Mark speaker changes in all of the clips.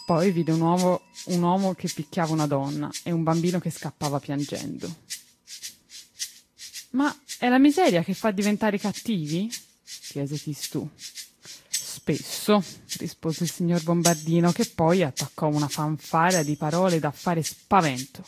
Speaker 1: Poi vide un uomo che picchiava una donna e un bambino che scappava piangendo. «Ma è la miseria che fa diventare cattivi?» chiese Tistù. «Spesso», rispose il signor Bombardino, che poi attaccò una fanfara di parole da fare spavento.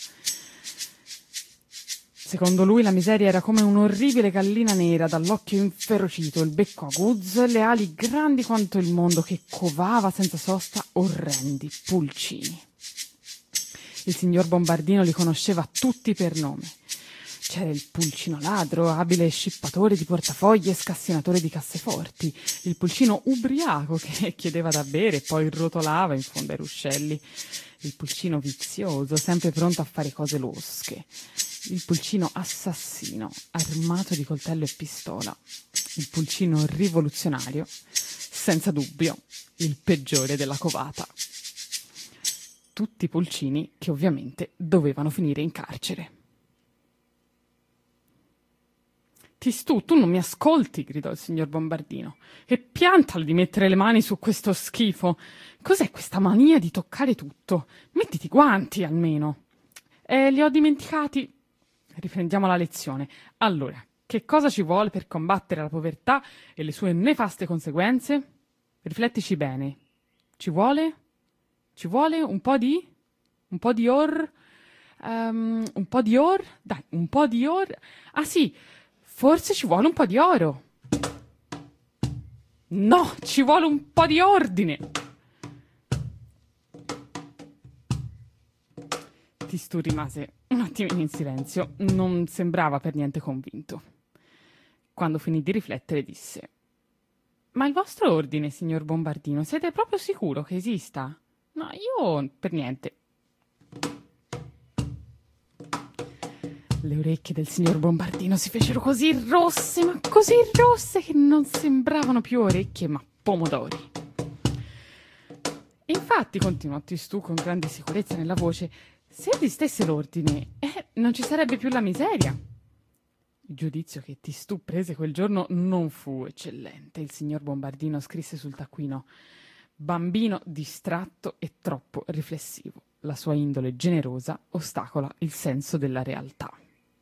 Speaker 1: Secondo lui la miseria era come un'orribile gallina nera dall'occhio inferocito, il becco aguzzo e le ali grandi quanto il mondo che covava senza sosta orrendi pulcini. Il signor Bombardino li conosceva tutti per nome. C'era il pulcino ladro, abile scippatore di portafogli e scassinatore di casseforti, il pulcino ubriaco che chiedeva da bere e poi rotolava in fondo ai ruscelli, il pulcino vizioso, sempre pronto a fare cose losche, il pulcino assassino, armato di coltello e pistola, il pulcino rivoluzionario, senza dubbio il peggiore della covata. Tutti pulcini che ovviamente dovevano finire in carcere. «Tistù, tu non mi ascolti!» gridò il signor Bombardino. «E piantalo di mettere le mani su questo schifo! Cos'è questa mania di toccare tutto? Mettiti i guanti, almeno!» «Li ho dimenticati!» Riprendiamo la lezione. Allora, che cosa ci vuole per combattere la povertà e le sue nefaste conseguenze? Riflettici bene. Ci vuole un po' di? Un po' di or? Un po' di or? Dai, un po' di or? Ah sì! Forse ci vuole un po' di oro. No, ci vuole un po' di ordine. Tistù rimase un attimino in silenzio. Non sembrava per niente convinto. Quando finì di riflettere disse: «Ma il vostro ordine, signor Bombardino, siete proprio sicuro che esista?» «No, io per niente». Le orecchie del signor Bombardino si fecero così rosse, ma così rosse, che non sembravano più orecchie, ma pomodori. E infatti, continuò Tistù con grande sicurezza nella voce, se esistesse l'ordine, non ci sarebbe più la miseria. Il giudizio che Tistù prese quel giorno non fu eccellente. Il signor Bombardino scrisse sul taccuino: «Bambino distratto e troppo riflessivo. La sua indole generosa ostacola il senso della realtà».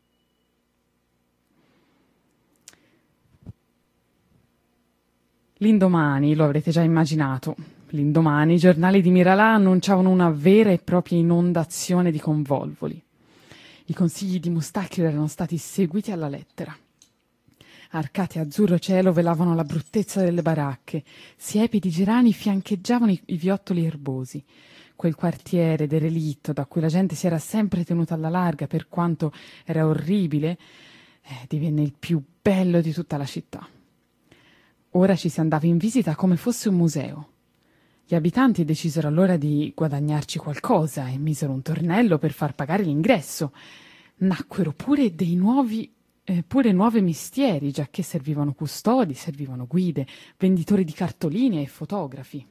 Speaker 1: L'indomani, lo avrete già immaginato, l'indomani i giornali di Miralà annunciavano una vera e propria inondazione di convolvoli. I consigli di Mustacchio erano stati seguiti alla lettera. Arcate azzurro cielo velavano la bruttezza delle baracche, siepi di gerani fiancheggiavano i viottoli erbosi. Quel quartiere derelitto da cui la gente si era sempre tenuta alla larga per quanto era orribile, divenne il più bello di tutta la città. Ora ci si andava in visita come fosse un museo. Gli abitanti decisero allora di guadagnarci qualcosa e misero un tornello per far pagare l'ingresso. Nacquero pure nuove mestieri, giacché servivano custodi, servivano guide, venditori di cartoline e fotografi.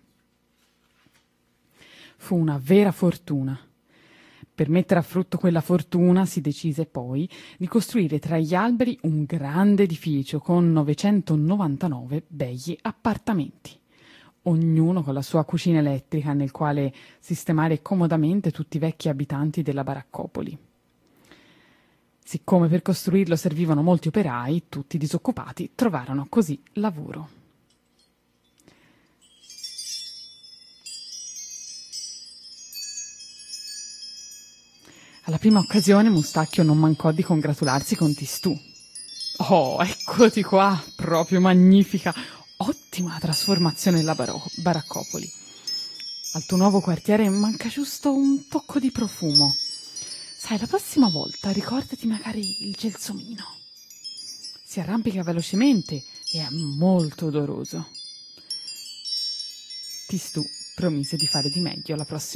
Speaker 1: Fu una vera fortuna. Per mettere a frutto quella fortuna si decise poi di costruire tra gli alberi un grande edificio con 999 begli appartamenti, ognuno con la sua cucina elettrica nel quale sistemare comodamente tutti i vecchi abitanti della baraccopoli. Siccome per costruirlo servivano molti operai, tutti disoccupati, trovarono così lavoro. Alla prima occasione Mustacchio non mancò di congratularsi con Tistù. «Oh, eccoti qua, proprio magnifica, ottima trasformazione della baraccopoli. Al tuo nuovo quartiere manca giusto un tocco di profumo. Sai, la prossima volta ricordati magari il gelsomino. Si arrampica velocemente e è molto odoroso». Tistù promise di fare di meglio la prossima